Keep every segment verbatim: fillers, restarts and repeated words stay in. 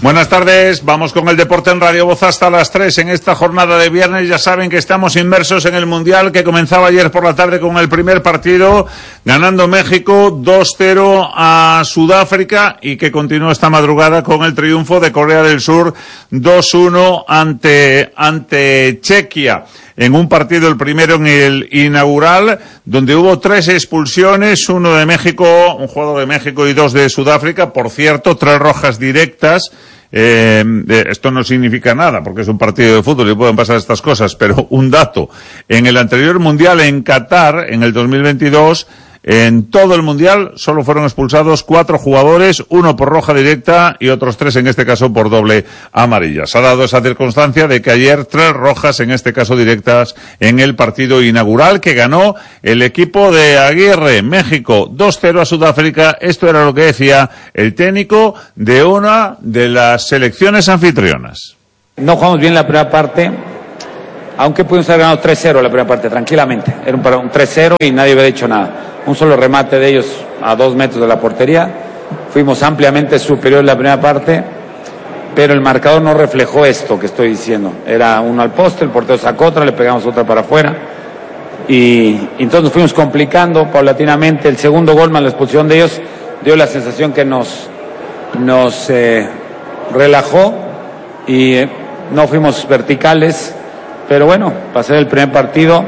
Buenas tardes, vamos con el deporte en Radio Voz hasta las tres. En esta jornada de viernes ya saben que estamos inmersos en el Mundial que comenzaba ayer por la tarde con el primer partido, ganando México dos cero a Sudáfrica y que continúa esta madrugada con el triunfo de Corea del Sur dos uno ante, ante Chequia. En un partido, el primero en el inaugural, donde hubo tres expulsiones, uno de México, un jugador de México y dos de Sudáfrica. Por cierto, tres rojas directas. Eh, esto no significa nada porque es un partido de fútbol y pueden pasar estas cosas, pero un dato: en el anterior mundial en Qatar, en el dos mil veintidós, en todo el mundial solo fueron expulsados cuatro jugadores, uno por roja directa y otros tres en este caso por doble amarilla. Se ha dado esa circunstancia de que ayer tres rojas, en este caso directas, en el partido inaugural que ganó el equipo de Aguirre, México dos cero a Sudáfrica. Esto era lo que decía el técnico de una de las selecciones anfitrionas. No jugamos bien la primera parte, aunque pudimos haber ganado tres cero la primera parte, tranquilamente. Era un, un tres cero y nadie hubiera hecho nada. Un solo remate de ellos a dos metros de la portería. Fuimos ampliamente superior en la primera parte, pero el marcador no reflejó esto que estoy diciendo. Era uno al poste, el portero sacó otra, le pegamos otra para afuera. Y, y entonces nos fuimos complicando paulatinamente. El segundo gol más la expulsión de ellos dio la sensación que nos, nos eh, relajó y eh, no fuimos verticales. Pero bueno, pasar el primer partido,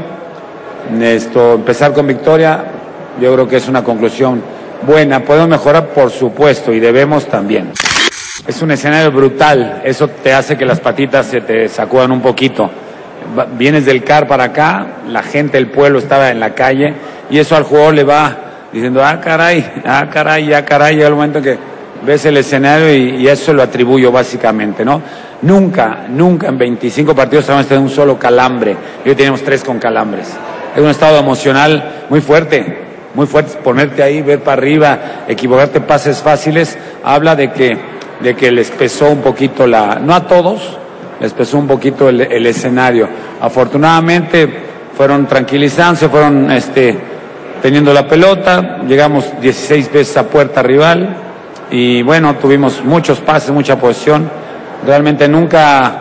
esto, empezar con victoria, yo creo que es una conclusión buena. Podemos mejorar, por supuesto, y debemos también. Es un escenario brutal, eso te hace que las patitas se te sacudan un poquito. Vienes del C A R para acá, la gente del pueblo estaba en la calle, y eso al jugador le va diciendo, ah caray, ah caray, ah caray, llega el momento que ves el escenario y, y eso lo atribuyo básicamente, ¿no? Nunca, nunca en veinticinco partidos hemos tenido un solo calambre, y hoy tenemos tres con calambres. Es un estado emocional muy fuerte, muy fuerte. Ponerte ahí, ver para arriba, equivocarte, pases fáciles, habla de que, de que les pesó un poquito la, no a todos, les pesó un poquito el, el escenario. Afortunadamente fueron tranquilizándose, fueron este, teniendo la pelota, llegamos dieciséis veces a puerta rival, y bueno, tuvimos muchos pases, mucha posesión. Realmente nunca,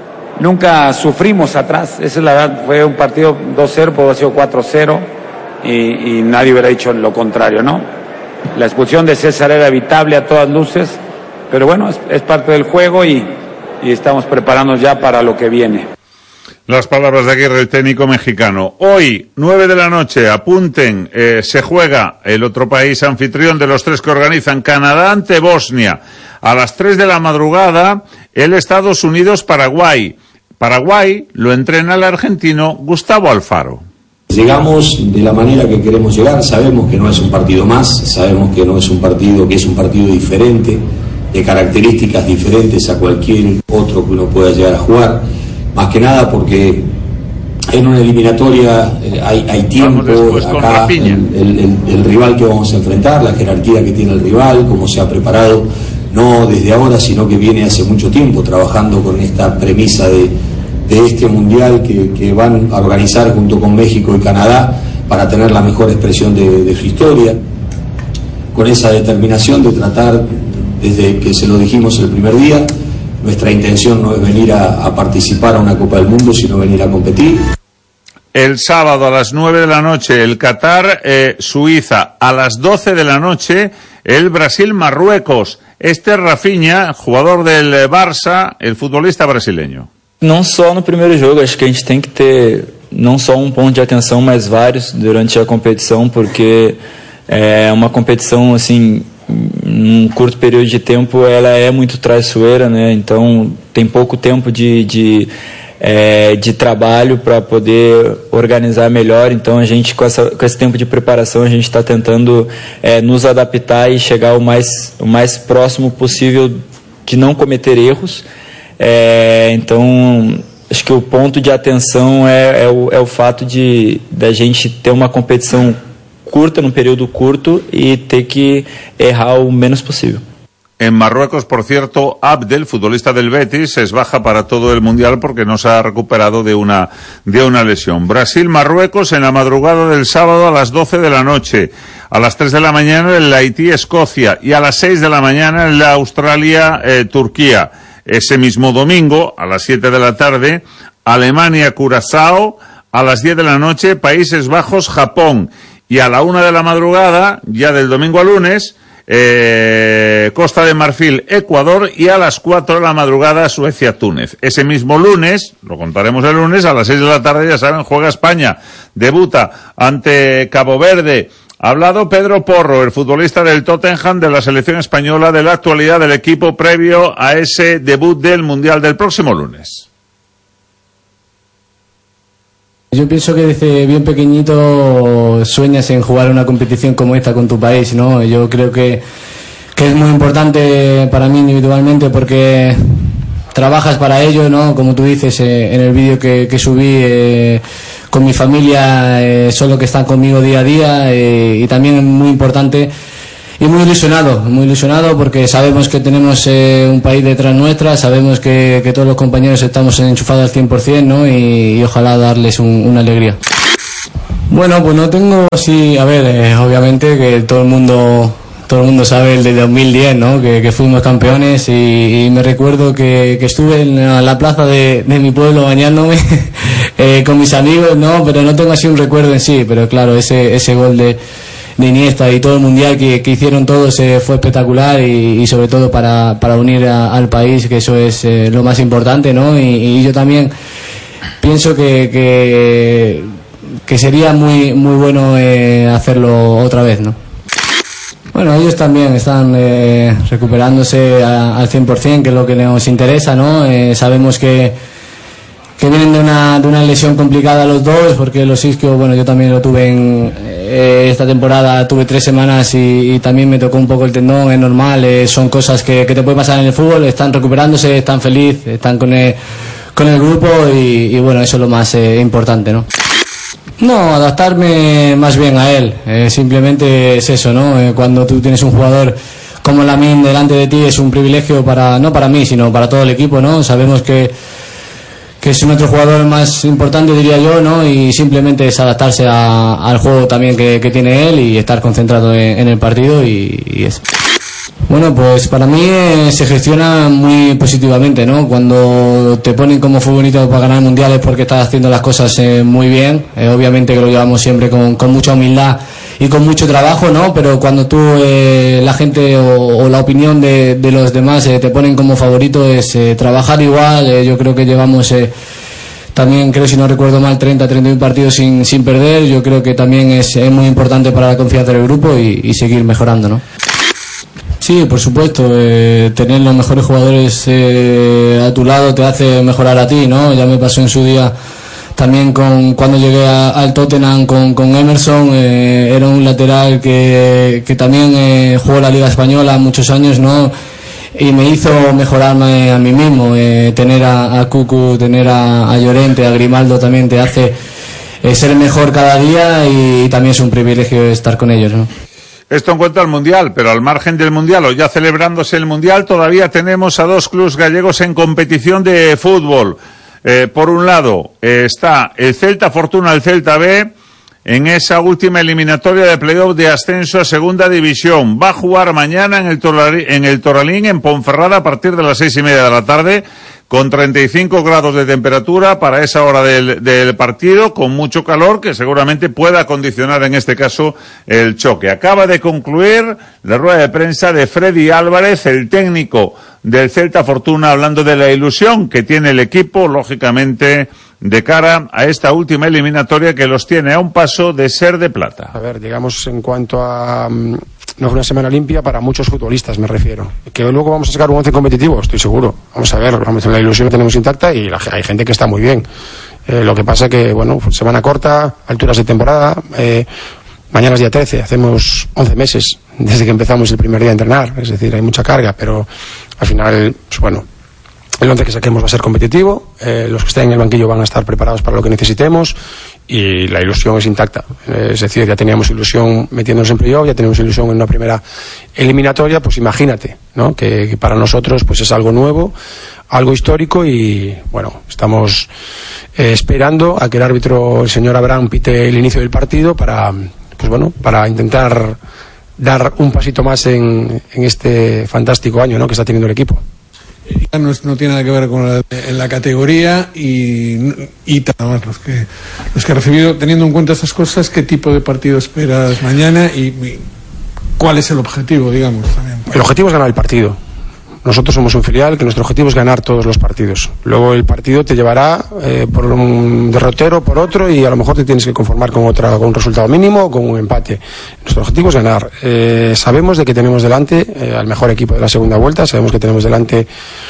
nunca sufrimos atrás. Esa es la verdad. Fue un partido dos cero, pudo haber sido cuatro cero, y, y nadie hubiera dicho lo contrario, ¿no? La expulsión de César era evitable a todas luces, pero bueno, es, es parte del juego y, y estamos preparándonos ya para lo que viene. Las palabras de Aguirre, el técnico mexicano. Hoy, nueve de la noche, apunten, eh, se juega el otro país anfitrión de los tres que organizan, Canadá ante Bosnia. A las tres de la madrugada, el Estados Unidos-Paraguay. Paraguay lo entrena el argentino Gustavo Alfaro. Llegamos de la manera que queremos llegar, sabemos que no es un partido más, sabemos que no es un partido, que es un partido diferente, de características diferentes a cualquier otro que uno pueda llegar a jugar. Más que nada porque en una eliminatoria eh, hay, hay tiempo, acá el, el, el, el rival que vamos a enfrentar, la jerarquía que tiene el rival, cómo se ha preparado, no desde ahora, sino que viene hace mucho tiempo trabajando con esta premisa de, de este mundial que, que van a organizar junto con México y Canadá para tener la mejor expresión de, de su historia, con esa determinación de tratar, desde que se lo dijimos el primer día, nuestra intención no es venir a, a participar a una Copa del Mundo, sino venir a competir. El sábado a las nueve de la noche el Qatar, eh, Suiza. A las doce de la noche el Brasil-Marruecos. Este es Rafinha, jugador del Barça, el futbolista brasileño. Não só no primeiro jogo, acho que a gente tem que ter não só um ponto de atenção, mas vários durante a competição, porque é uma competição assim, num curto período de tempo, ela é muito traiçoeira, né? Então tem pouco tempo de, de, é, de trabalho para poder organizar melhor. Então a gente, com, essa, com esse tempo de preparação, a gente está tentando é, nos adaptar e chegar o mais, o mais próximo possível de não cometer erros. É, então acho que o ponto de atenção é, é, o, é o fato de da gente ter uma competição curta, num período curto, y ter que errar o menos posible. En Marruecos, por cierto, Abdel, futbolista del Betis, es baja para todo el Mundial porque no se ha recuperado de una, de una lesión. Brasil-Marruecos en la madrugada del sábado a las doce de la noche. A las tres de la mañana el Haití-Escocia y a las seis de la mañana el Australia-Turquía. Ese mismo domingo, a las siete de la tarde, Alemania-Curazao. A las diez de la noche, Países Bajos-Japón. Y a la una de la madrugada, ya del domingo a lunes, eh, Costa de Marfil-Ecuador. Y a las cuatro de la madrugada, Suecia-Túnez. Ese mismo lunes, lo contaremos el lunes, a las seis de la tarde, ya saben, juega España. Debuta ante Cabo Verde. Ha hablado Pedro Porro, el futbolista del Tottenham, de la selección española, de la actualidad del equipo previo a ese debut del Mundial del próximo lunes. Yo pienso que desde bien pequeñito sueñas en jugar una competición como esta con tu país, ¿no? Yo creo que, que es muy importante para mí individualmente porque trabajas para ello, ¿no? Como tú dices eh, en el vídeo que, que subí, eh, con mi familia eh, son los que están conmigo día a día eh, y también es muy importante y muy ilusionado, muy ilusionado porque sabemos que tenemos eh, un país detrás nuestra, sabemos que, que todos los compañeros estamos enchufados al cien por ciento, ¿no? Y, y ojalá darles un, una alegría. Bueno, pues no tengo así, a ver, eh, obviamente que todo el mundo todo el mundo sabe el de dos mil diez, ¿no? Que, que fuimos campeones y, y me recuerdo que, que estuve en la plaza de, de mi pueblo bañándome eh, con mis amigos, ¿no? Pero no tengo así un recuerdo en sí, pero claro, ese ese gol de de Iniesta y todo el mundial que, que hicieron todos eh, fue espectacular y, y sobre todo para, para unir a, al país, que eso es eh, lo más importante, ¿no? Y, y yo también pienso que, que, que sería muy muy bueno eh, hacerlo otra vez, ¿no? Bueno, ellos también están eh, recuperándose a, al cien por ciento, que es lo que nos interesa, ¿no? Eh, sabemos que que vienen de una de una lesión complicada los dos, porque los isquios, bueno, yo también lo tuve en eh, esta temporada, tuve tres semanas y, y también me tocó un poco el tendón, es normal, eh, son cosas que, que te pueden pasar en el fútbol, están recuperándose, están felices, están con el, con el grupo y, y bueno, eso es lo más eh, importante, ¿no? No, adaptarme más bien a él, eh, simplemente es eso, ¿no? Eh, cuando tú tienes un jugador como Lamine delante de ti es un privilegio para, no para mí, sino para todo el equipo, ¿no? Sabemos que que es nuestro jugador más importante, diría yo, ¿no? Y simplemente es adaptarse a, al juego también que, que tiene él y estar concentrado en, en el partido y, y eso. Bueno, pues para mí eh, se gestiona muy positivamente, ¿no? Cuando te ponen como futbolista para ganar mundiales porque estás haciendo las cosas eh, muy bien, eh, obviamente que lo llevamos siempre con, con mucha humildad y con mucho trabajo, ¿no? Pero cuando tú, eh, la gente o, o la opinión de, de los demás eh, te ponen como favorito es eh, trabajar igual, eh, yo creo que llevamos eh, también, creo si no recuerdo mal, treinta, treinta y uno partidos sin, sin perder, yo creo que también es, es muy importante para la confianza del grupo y, y seguir mejorando, ¿no? Sí, por supuesto, eh, tener los mejores jugadores eh, a tu lado te hace mejorar a ti, ¿no? Ya me pasó en su día también con cuando llegué a, al Tottenham con, con Emerson, eh, era un lateral que, que también eh, jugó la Liga Española muchos años, ¿no? Y me hizo mejorarme a mí mismo, eh, tener a, a Cucu, tener a, a Llorente, a Grimaldo también te hace eh, ser mejor cada día y, y también es un privilegio estar con ellos, ¿no? Esto en cuanto al Mundial, pero al margen del Mundial o ya celebrándose el Mundial, todavía tenemos a dos clubes gallegos en competición de fútbol. Eh, por un lado eh, está el Celta Fortuna, el Celta B, en esa última eliminatoria de playoff de ascenso a Segunda División. Va a jugar mañana en el, Toralín, en el Toralín, en Ponferrada, a partir de las seis y media de la tarde, con treinta y cinco grados de temperatura para esa hora del, del partido, con mucho calor que seguramente pueda condicionar en este caso el choque. Acaba de concluir la rueda de prensa de Freddy Álvarez, el técnico del Celta Fortuna, hablando de la ilusión que tiene el equipo, lógicamente, de cara a esta última eliminatoria que los tiene a un paso de ser de plata. A ver, digamos, en cuanto a... Um, no fue una semana limpia para muchos futbolistas, me refiero. Que luego vamos a sacar un once competitivo, estoy seguro. Vamos a ver, vamos a ver la ilusión que tenemos intacta y la, hay gente que está muy bien. Eh, lo que pasa que, bueno, semana corta, alturas de temporada... Eh, mañana es día trece, hacemos once meses desde que empezamos el primer día a entrenar, es decir, hay mucha carga, pero al final, pues bueno, el once que saquemos va a ser competitivo, eh, los que estén en el banquillo van a estar preparados para lo que necesitemos y la ilusión es intacta, eh, es decir, ya teníamos ilusión metiéndonos en playoff, ya teníamos ilusión en una primera eliminatoria, pues imagínate, ¿no? Que, que para nosotros pues es algo nuevo, algo histórico y bueno, estamos eh, esperando a que el árbitro, el señor Abraham, pite el inicio del partido para... pues bueno, para intentar dar un pasito más en, en este fantástico año, ¿no?, que está teniendo el equipo. No, no tiene nada que ver con la, en la categoría y, y nada más los que, los que he recibido. Teniendo en cuenta estas cosas, ¿qué tipo de partido esperas mañana y, y cuál es el objetivo, digamos, también? El objetivo es ganar el partido. Nosotros somos un filial que nuestro objetivo es ganar todos los partidos. Luego el partido te llevará eh, por un derrotero, por otro, y a lo mejor te tienes que conformar con otra, con un resultado mínimo o con un empate. Nuestro objetivo es ganar. Eh, sabemos de que tenemos delante eh, al mejor equipo de la segunda vuelta, sabemos que tenemos delante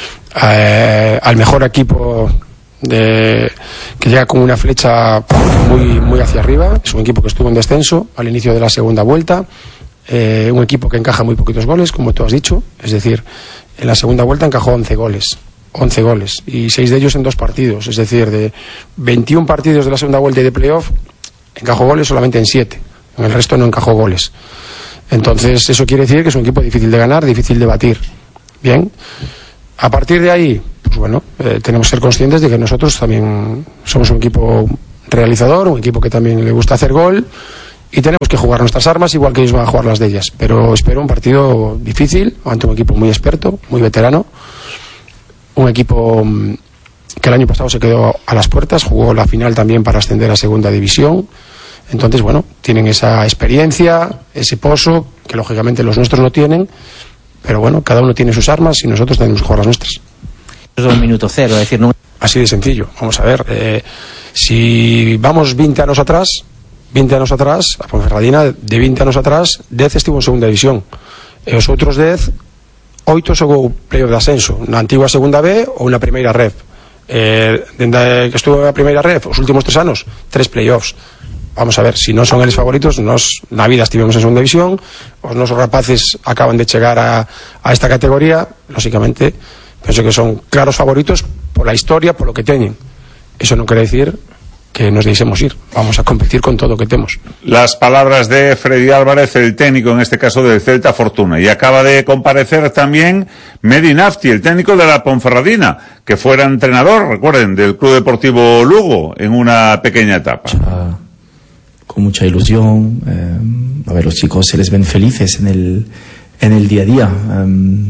eh, al mejor equipo de, que llega con una flecha muy, muy hacia arriba. Es un equipo que estuvo en descenso al inicio de la segunda vuelta. Eh, un equipo que encaja muy poquitos goles, como tú has dicho, es decir, en la segunda vuelta encajó once goles, once goles, y seis de ellos en dos partidos, es decir, de veintiún partidos de la segunda vuelta y de playoff, encajó goles solamente en siete, en el resto no encajó goles. Entonces eso quiere decir que es un equipo difícil de ganar, difícil de batir. Bien, a partir de ahí, pues bueno, eh, tenemos que ser conscientes de que nosotros también somos un equipo realizador, un equipo que también le gusta hacer gol, y tenemos que jugar nuestras armas igual que ellos van a jugar las de ellas. Pero espero un partido difícil ante un equipo muy experto, muy veterano, un equipo que el año pasado se quedó a las puertas, jugó la final también para ascender a segunda división. Entonces, bueno, tienen esa experiencia, ese pozo que lógicamente los nuestros no tienen, pero bueno, cada uno tiene sus armas y nosotros tenemos que jugar las nuestras. Es un minuto cero, es decir, no... Así de sencillo. Vamos a ver, eh, si vamos veinte años atrás, veinte años atrás, a Ponferradina, de veinte años atrás, Dez estuvo en segunda división. E os outros Dez, oito xogou playoff de ascenso, na antigua segunda B ou na primeira ref. Eh, dende que estuvo na primeira ref, os últimos tres anos, tres playoffs. Vamos a ver, si non son eles favoritos, nos na vida estivemos en segunda división, os nosos rapaces acaban de chegar a, a esta categoría, lógicamente, penso que son claros favoritos pola historia, polo que teñen. Eso non quere decir que nos deixemos ir, vamos a competir con todo lo que tenemos. Las palabras de Freddy Álvarez, el técnico en este caso del Celta Fortuna, y acaba de comparecer también Medi Nafti, el técnico de la Ponferradina, que fuera entrenador, recuerden, del Club Deportivo Lugo en una pequeña etapa. Mucha, con mucha ilusión, eh, a ver, los chicos se les ven felices en el, en el día a día. Um,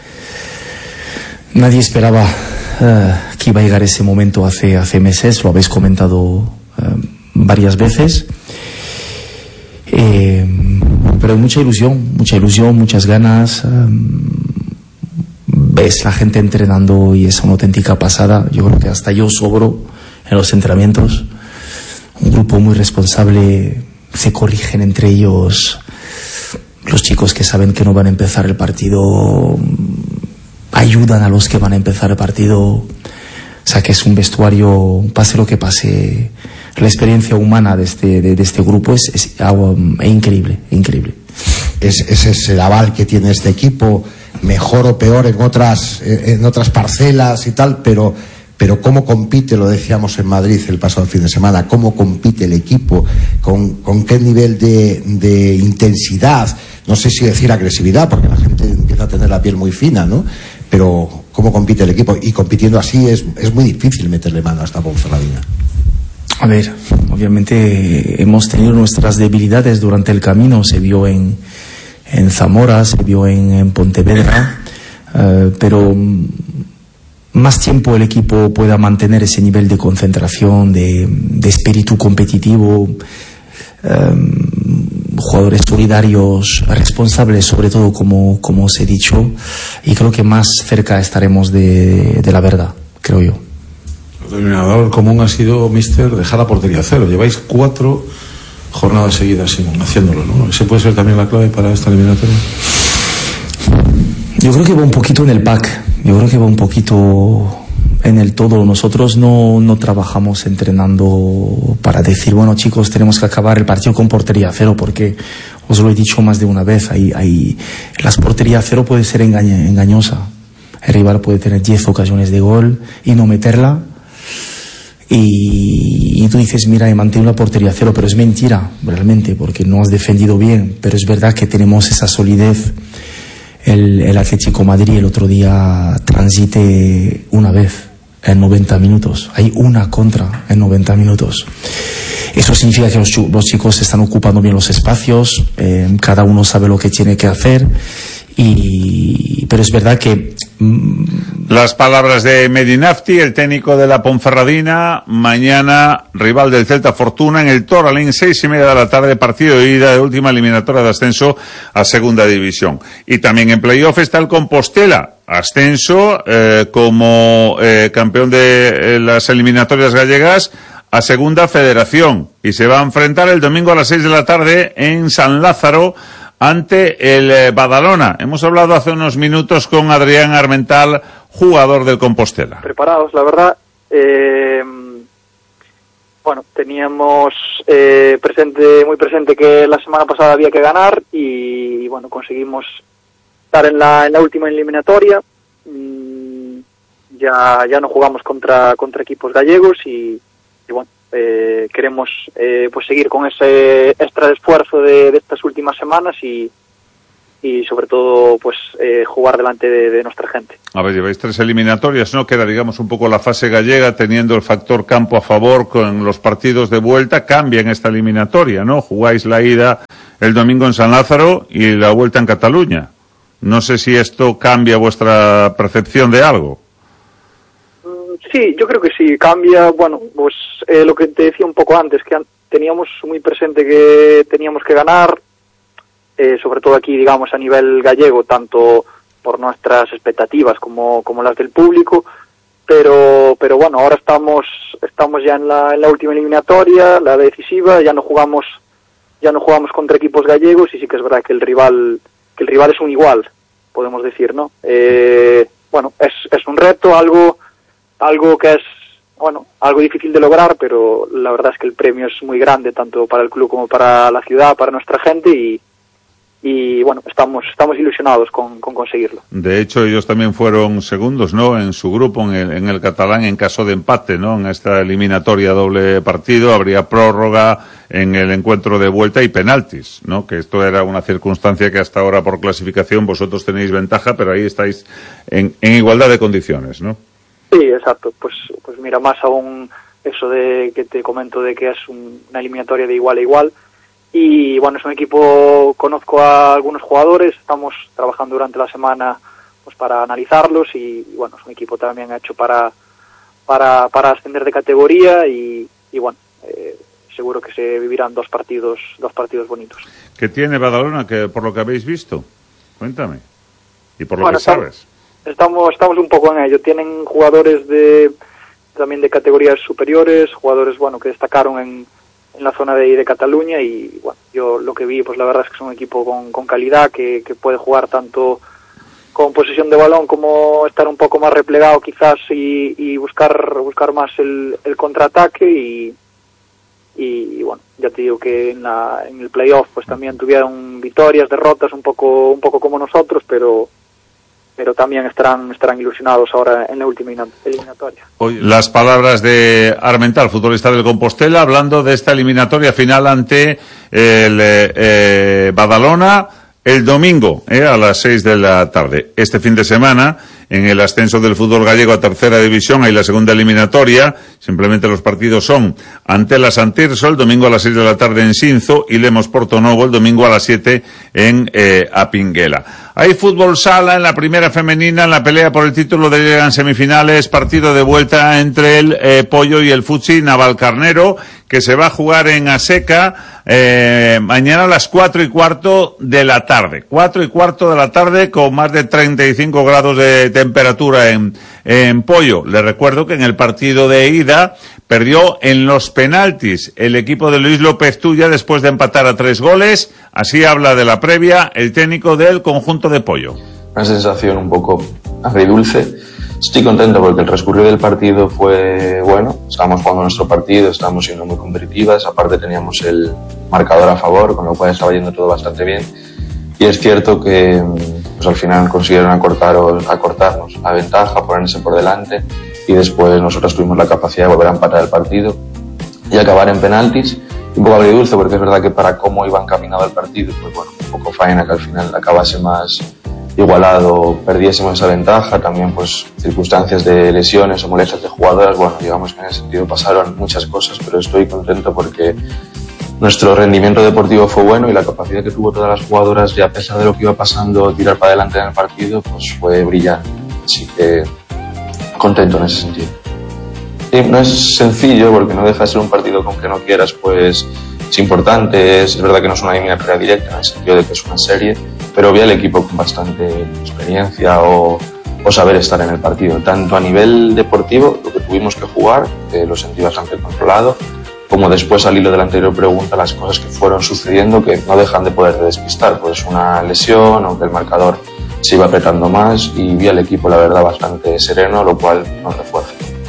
nadie esperaba Uh, que iba a llegar ese momento hace, hace meses, lo habéis comentado uh, varias veces, eh, pero hay mucha ilusión, mucha ilusión, muchas ganas. Um, ves la gente entrenando y es una auténtica pasada. Yo creo que hasta yo sobro en los entrenamientos. Un grupo muy responsable, se corrigen entre ellos. Los chicos que saben que no van a empezar el partido ayudan a los que van a empezar el partido. O sea que es un vestuario, pase lo que pase, la experiencia humana de este, de, de este grupo es, es, algo, es increíble, increíble. Es, ese es el aval que tiene este equipo, mejor o peor en otras, en otras parcelas y tal, pero, pero cómo compite, lo decíamos en Madrid el pasado fin de semana, cómo compite el equipo, con, con qué nivel de, de intensidad, no sé si decir agresividad, porque la gente empieza a tener la piel muy fina, ¿no? Pero cómo compite el equipo, y compitiendo así es, es muy difícil meterle mano a esta Ponferradina. A ver, obviamente hemos tenido nuestras debilidades durante el camino, se vio en, en Zamora, se vio en, en Pontevedra, uh, pero más tiempo el equipo pueda mantener ese nivel de concentración, de, de espíritu competitivo, um, jugadores solidarios, responsables sobre todo, como, como os he dicho, y creo que más cerca estaremos de, de la verdad, creo yo. El denominador común ha sido, mister, dejar la portería a cero. Lleváis cuatro jornadas seguidas, Simón, haciéndolo, ¿no? ¿Ese puede ser también la clave para esta eliminatoria? Yo creo que va un poquito en el pack, yo creo que va un poquito en el todo. Nosotros no, no trabajamos entrenando para decir, bueno chicos, tenemos que acabar el partido con portería cero, porque os lo he dicho más de una vez, hay, hay, las porterías cero puede ser engaña, engañosa. El rival puede tener diez ocasiones de gol y no meterla, y, y tú dices, mira, he mantenido la portería cero, pero es mentira realmente, porque no has defendido bien. Pero es verdad que tenemos esa solidez. El, el Atlético Madrid el otro día transite una vez, en noventa minutos. Hay una contra en noventa minutos. Eso significa que los, los chicos están ocupando bien los espacios, eh, cada uno sabe lo que tiene que hacer. Y, pero es verdad que mmm... las palabras de Medinafti, el técnico de la Ponferradina. Mañana rival del Celta Fortuna en el Toralín, seis y media de la tarde, partido de ida de última eliminatoria de ascenso a segunda división. Y también en playoff está el Compostela, ascenso eh, como eh, campeón de eh, las eliminatorias gallegas a segunda federación, y se va a enfrentar el domingo a las seis de la tarde en San Lázaro ante el eh, Badalona. Hemos hablado hace unos minutos con Adrián Armental, jugador del Compostela. Preparados, la verdad. Eh, bueno, teníamos eh, presente, muy presente que la semana pasada había que ganar y bueno, conseguimos estar en la, en la última eliminatoria. Mm, ya, ya no jugamos contra, contra equipos gallegos y, y bueno, Eh, queremos eh, pues seguir con ese extra de esfuerzo de, de estas últimas semanas y, y sobre todo pues eh, jugar delante de, de nuestra gente. A ver, lleváis tres eliminatorias, ¿no? Que era, digamos, un poco la fase gallega, teniendo el factor campo a favor con los partidos de vuelta. Cambia en esta eliminatoria, ¿no? Jugáis la ida el domingo en San Lázaro y la vuelta en Cataluña. No sé si esto cambia vuestra percepción de algo. Sí, yo creo que sí, cambia, bueno, pues eh, lo que te decía un poco antes, que an- teníamos muy presente que teníamos que ganar, eh, sobre todo aquí, digamos, a nivel gallego, tanto por nuestras expectativas como, como las del público, pero pero bueno, ahora estamos estamos ya en la, en la última eliminatoria, la decisiva, ya no jugamos ya no jugamos contra equipos gallegos y sí que es verdad que el rival que el rival es un igual, podemos decir, ¿no? Eh, bueno, es es un reto, algo algo que es, bueno, algo difícil de lograr, pero la verdad es que el premio es muy grande, tanto para el club como para la ciudad, para nuestra gente, y, y bueno, estamos estamos ilusionados con, con conseguirlo. De hecho, ellos también fueron segundos, ¿no?, en su grupo, en el, en el catalán, en caso de empate, ¿no?, en esta eliminatoria doble partido. Habría prórroga en el encuentro de vuelta y penaltis, ¿no?, que esto era una circunstancia que hasta ahora por clasificación vosotros tenéis ventaja, pero ahí estáis en, en igualdad de condiciones, ¿no? Sí, exacto. Pues pues mira, más aún eso de que te comento de que es un, una eliminatoria de igual a igual. Y bueno, es un equipo, conozco a algunos jugadores, estamos trabajando durante la semana pues para analizarlos y, y bueno, es un equipo también hecho para para para ascender de categoría y, y bueno, eh, seguro que se vivirán dos partidos dos partidos bonitos. ¿Qué tiene Badalona, que por lo que habéis visto? Cuéntame. Y por lo bueno, que sabes. Estamos estamos un poco en ello. Tienen jugadores de también de categorías superiores, jugadores bueno que destacaron en, en la zona de, de Cataluña y bueno, yo lo que vi pues la verdad es que es un equipo con, con calidad que, que puede jugar tanto con posesión de balón como estar un poco más replegado quizás y, y buscar buscar más el, el contraataque y, y y bueno, ya te digo que en la en el playoff pues también tuvieron victorias, derrotas un poco un poco como nosotros, pero pero también estarán estarán ilusionados ahora en la última eliminatoria. Hoy las palabras de Armental, futbolista del Compostela, hablando de esta eliminatoria final ante el eh, Badalona el domingo eh, a las seis de la tarde. Este fin de semana, en el ascenso del fútbol gallego a tercera división, hay la segunda eliminatoria. Simplemente los partidos son Antela Santirso el domingo a las seis de la tarde en Sinzo y Lemos Portonovo el domingo a las siete en eh, Apinguela. Hay fútbol sala en la primera femenina, en la pelea por el título de Liga en semifinales, partido de vuelta entre el eh, Pollo y el Futsi Navalcarnero, que se va a jugar en Aseca eh, mañana a las cuatro y cuarto de la tarde. Cuatro y cuarto de la tarde con más de treinta y cinco grados de temperatura en, en Pollo. Les recuerdo que en el partido de ida perdió en los penaltis el equipo de Luis López Tuya después de empatar a tres goles. Así habla de la previa el técnico del conjunto de Pollo. Una sensación un poco agridulce. Estoy contento porque el transcurrir del partido fue bueno. Estábamos jugando nuestro partido, estábamos siendo muy competitivas. Aparte teníamos el marcador a favor, con lo cual estaba yendo todo bastante bien. Y es cierto que pues, al final consiguieron acortar, acortarnos la ventaja, ponerse por delante. Y después nosotros tuvimos la capacidad de volver a empatar el partido y acabar en penaltis. Un poco agridulce porque es verdad que para cómo iba encaminado el partido, pues bueno, un poco faena que al final acabase más, igualado perdiésemos esa ventaja, también pues circunstancias de lesiones o molestias de jugadoras, bueno, digamos que en ese sentido pasaron muchas cosas, pero estoy contento porque nuestro rendimiento deportivo fue bueno y la capacidad que tuvo todas las jugadoras, ya a pesar de lo que iba pasando, tirar para adelante en el partido, pues fue brillante, así que contento en ese sentido. Y no es sencillo porque no deja de ser un partido con que no quieras, pues es importante, es, es verdad que no es una eliminatoria directa en el sentido de que es una serie, pero vi al equipo con bastante experiencia o, o saber estar en el partido, tanto a nivel deportivo, lo que tuvimos que jugar, que lo sentí bastante controlado, como después al hilo de la anterior pregunta, las cosas que fueron sucediendo que no dejan de poder despistar, pues una lesión o que el marcador se iba apretando más, y vi al equipo la verdad bastante sereno, lo cual nos refuerza.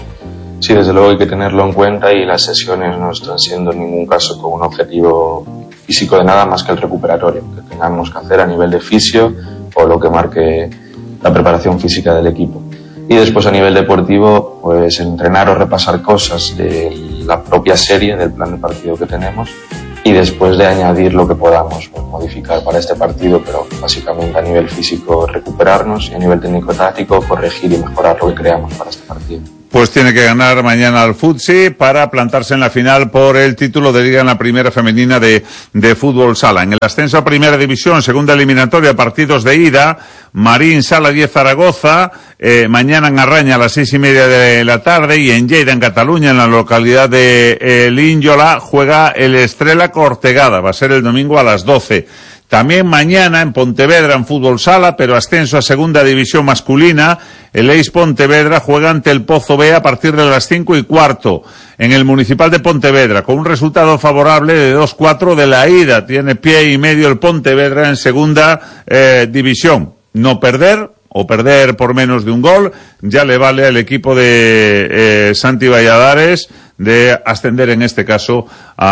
Sí, desde luego hay que tenerlo en cuenta y las sesiones no están siendo en ningún caso con un objetivo físico de nada más que el recuperatorio que tengamos que hacer a nivel de fisio o lo que marque la preparación física del equipo. Y después a nivel deportivo, pues entrenar o repasar cosas de la propia serie, del plan de partido que tenemos, y después de añadir lo que podamos, pues, modificar para este partido, pero básicamente a nivel físico recuperarnos y a nivel técnico-táctico corregir y mejorar lo que creamos para este partido. Pues tiene que ganar mañana al Futsi para plantarse en la final por el título de Liga en la primera femenina de, de fútbol sala. En el ascenso a primera división, segunda eliminatoria, partidos de ida, Marín, Sala diez, Zaragoza, eh, mañana en Arraña a las seis y media de la tarde, y en Lleida, en Cataluña, en la localidad de eh, Linyola, juega el Estrella Cortegada, va a ser el domingo a las doce. También mañana en Pontevedra en fútbol sala, pero ascenso a segunda división masculina, el Eis Pontevedra juega ante el Pozo B a partir de las cinco y cuarto en el Municipal de Pontevedra, con un resultado favorable de dos cuatro de la ida. Tiene pie y medio el Pontevedra en segunda eh, división. No perder, o perder por menos de un gol, ya le vale al equipo de eh, Santi Valladares de ascender en este caso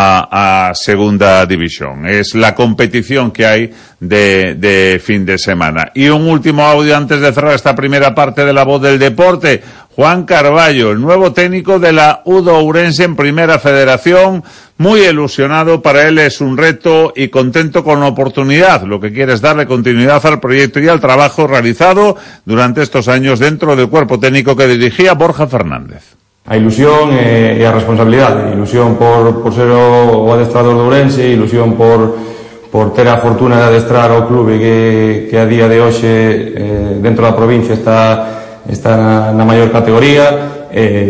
a, a segunda división. Es la competición que hay de, de fin de semana. Y un último audio antes de cerrar esta primera parte de La Voz del Deporte. Juan Carballo, el nuevo técnico de la U D O Ourense en Primera Federación, muy ilusionado. Para él es un reto y contento con la oportunidad. Lo que quiere es darle continuidad al proyecto y al trabajo realizado durante estos años dentro del cuerpo técnico que dirigía Borja Fernández. A ilusión e, e a responsabilidade. Ilusión por, por ser o, o adestrador de Ourense, ilusión por, por ter a fortuna de adestrar o clube que, que a día de hoxe eh, dentro da provincia está, está na, na maior categoría,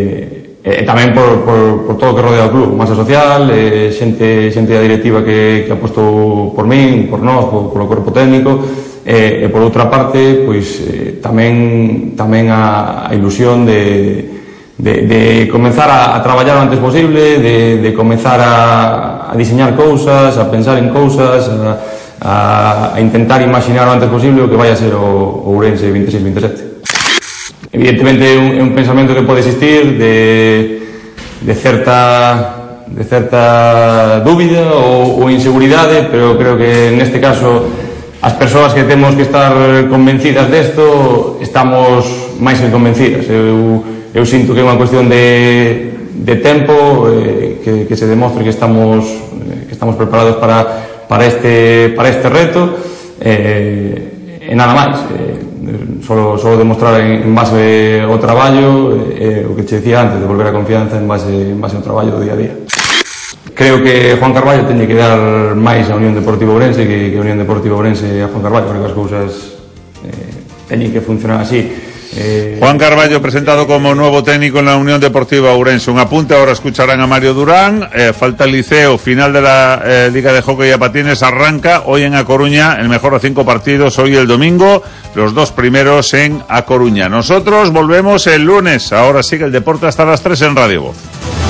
e, e tamén por, por, por todo o que rodea o club, masa social, e, xente, xente da directiva que, que apostou por min, por nós, por, por o corpo técnico, e, e por outra parte, pois eh, tamén, tamén a, a ilusión de De, de comenzar a, a traballar o antes posible, de, de comenzar a, a diseñar cousas, a pensar en cousas, a, a, a intentar imaginar o antes posible o que vai a ser o, o Ourense veintiséis veintisiete. Evidentemente é un, é un pensamento que pode existir de, de certa de certa dúbida ou, ou inseguridade, pero creo que neste caso as persoas que temos que estar convencidas desto estamos máis que convencidas. Eu Eu sinto que é unha cuestión de, de tempo, eh, que, que se demostre que estamos, eh, que estamos preparados para, para, este, para este reto, eh, e nada máis. Eh, solo, solo demostrar en, en base ao traballo, eh, o que che decía antes, devolver a confianza en base, en base ao traballo do día a día. Creo que Juan Carballo teñe que dar máis a Unión Deportiva Ourense que, que a Unión Deportiva Ourense a Juan Carballo, porque as cousas eh, teñen que funcionar así. Eh... Juan Carballo presentado como nuevo técnico en la Unión Deportiva Ourense. Un apunte, ahora escucharán a Mario Durán. Eh, falta el Liceo, final de la eh, Liga de Hockey a Patines, arranca hoy en A Coruña, el mejor a cinco partidos, hoy el domingo, los dos primeros en A Coruña. Nosotros volvemos el lunes, ahora sigue el deporte hasta las tres en Radio Voz.